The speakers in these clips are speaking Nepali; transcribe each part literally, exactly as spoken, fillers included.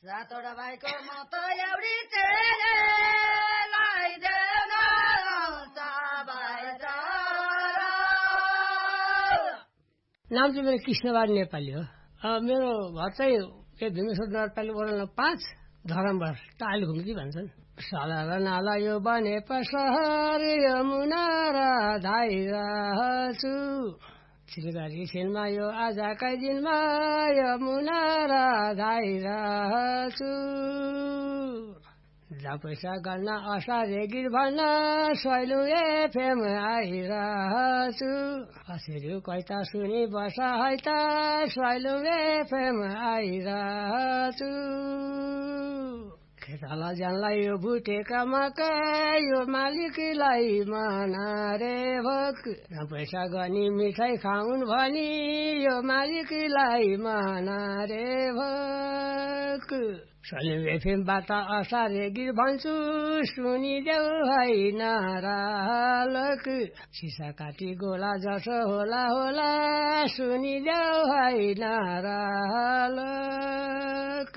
सातवटा भाइको म त एउटी चेलीलाई देन नाम चाहिँ मेरो कृष्णबहादुर नेपाली हो। मेरो घर चाहिँ भीमेश्वर नगरपालिका वडा पाँच धरमबाट टाइल घुम्ती भन्छन्। साला र नाला यो बने पसहर यमुना र धाइरहेछु सिलगढी सिनमा यो आजकै दिनमा यमुना र धाइरहेछु जहाँ पैसा गर्न असारे गीत भन्न सैलु एफएम आइरहेछु कसरी कैता सुनि बस है त सैलु एफएम आइरहेछु खेताला जानलाई यो भुटेका मकै यो मालिकलाई मना रे भोक पैसा गनी मिठाई खाउन् भनी यो मालिकलाई मना रे भोक सैलु एफएमबाट असारे गीत भन्छु सुनिदेऊ है नरालक सिसा काटी गोला जसो होला होला सुनिदेऊ है नरालक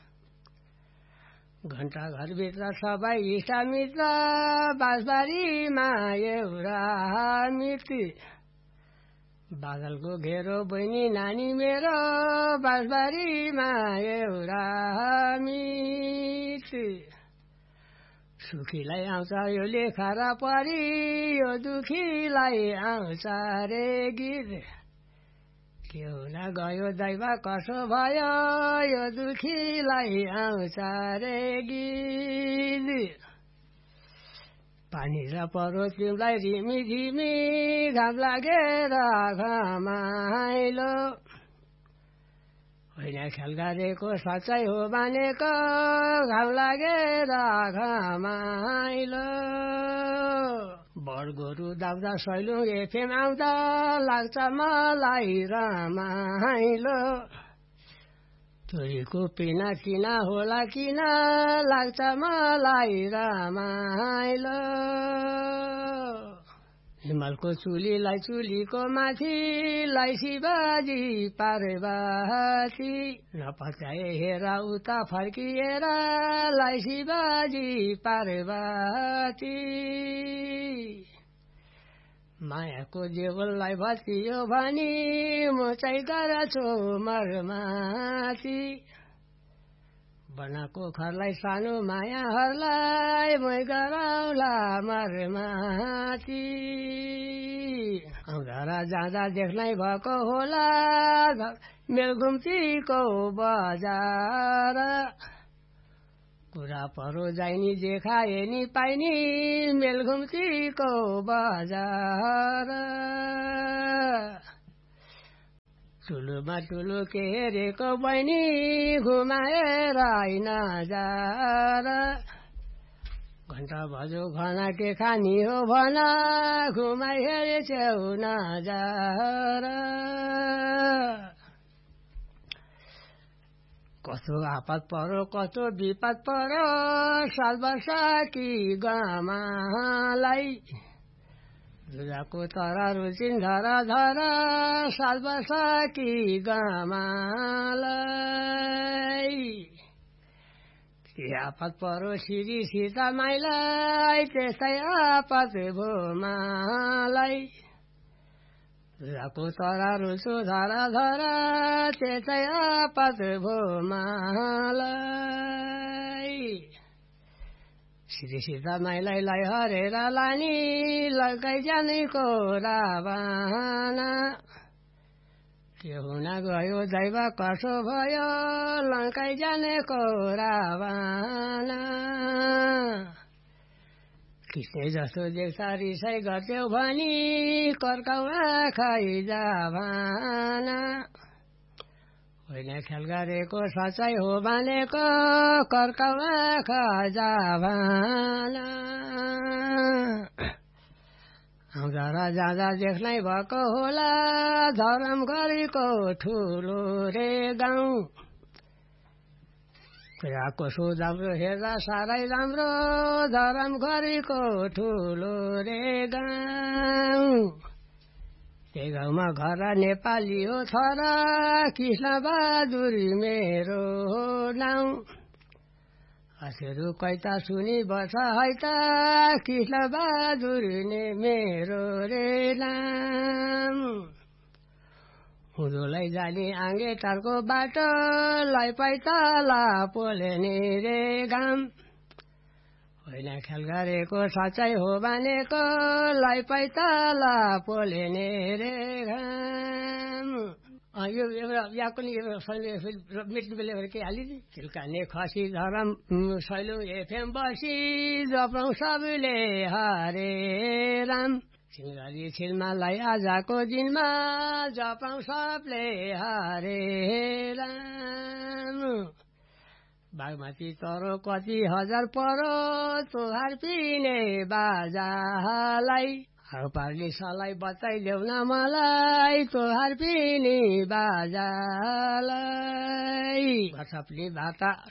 घण्टा घरभित्र सबै इष्टमित्र बाँसबारीमा एउटा मिति बादलको घेरो बहिनी नानी मेरो बाँसबारीमा एउटा मिति सुखीलाई आउँछ यो लेखा र परी यो दुखीलाई आउँछ रे गीत के हुन गयो दैव कसो भयो यो दुखीलाई आउँछ रे गीत पानी र परो तिमीलाई रिमी झिमी घाम लागेर घमाइलो होइन ख्याल गरेको सच्चाइ हो मानेको घाम लागेर घमाइलो बडगोरु दाउदा सैलु एफएम आउँदा लाग्छ मलाई रमाइलो चोरीको पिना किन होला किन लाग्छ मलाई रमाइलो हिमालको चुलीलाई चुलीको माथिलाई शिवजी पार्वती नपचाए हेर उता फर्किएर लाई शिवजी पार्वती मायाको देवललाई भत्कियो भनी म चाहिँ गर्छु मरमाथि बनाको घरलाई सानो मायाहरूलाई मै गराउला मरमाथि आउँदा र जाँदा देख्नै भएको होला मेलघुम्तीको बजार कुरा परो जाइनी देखाए नि पाइनी मेलघुम्तीको बजार ठुलोमा ठुलो के हेरेको बहिनी घुमाएर नजार घण्टा बजो घना के खानी हो भन घुमाइ हेरेछौ नजार कस्तो आपत परो कस्तो विपद परो साल वर्षकी गमालाई दुराको तर रुचिन धर धर साल वर्षकी गमालाई के आपत परो सिरी सीता माइलाई त्यस्तै आपत भो मालाई दुराको तर रुचो धर धर त्यस्तै आपत भो मालाई श्री सीता माइलाई लाई हरेर लानी लकै जानेको रावना के हुन गयो दैव कसो भयो लङ्कै जानेको रावना कृष्ण जस्तो देख्छ रिसाइ गर्थ्यौ भनी कर्काउ आँखै जाभाना होइन ख्याल गरेको सच्चाइ हो मानेको कर्काउ आँखा जाभाना आउँदा र जाँदा देख्नै भएको होला धरम गरेको ठुलो रे गाउँ कुराको सुझाउ हेर्दा साह्रै राम्रो धरम गरेको ठुलो रे गाउँ त्यही गाउँमा घर नेपाली हो छोरा कृष्ण बहादुर मेरो नाउँ हजुरु कैता सुनि बस है त कृष्ण बहादुर ने मेरो रे नाम हुँदोलाई जाने आँगे टारको बाटो लाई पैताला पोलेने रे घाम होइन ख्याल गरेको साँच्चै हो भनेको लाई पैताला पोलेने रे घाम यो एउटा यहाँ पनि मेट्ने बेला के हालिदिए चिल्काने खसी धरम सैलुङ एफएम बसी जपाउँ सबैले हरे राम सिंहरी छिल्मालाई आजको दिनमा जपाउँ सबले हरे राम बागमती तरो कति हजार परो तोहार पिने बाजालाई पार्ली सलाई बताइदेऊ न मलाई तोहार पिनी बाजालाई भछपली भाता